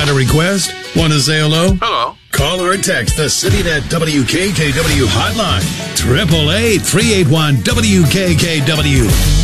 Got a request? Want to say hello? Hello. Call or text the CityNet WKKW hotline. 888-381-WKKW.